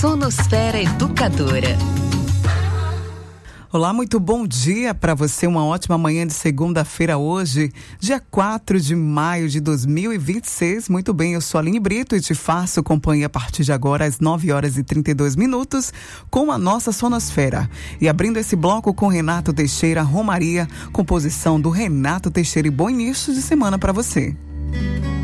Sonosfera Educadora. Olá, muito bom dia para você, uma ótima manhã de segunda-feira hoje, dia 4 de maio de 2026. Muito bem, eu sou a Aline Brito e te faço companhia a partir de agora às 9h32 com a nossa Sonosfera. E abrindo esse bloco com Renato Teixeira, Romaria, composição do Renato Teixeira, e bom início de semana para você.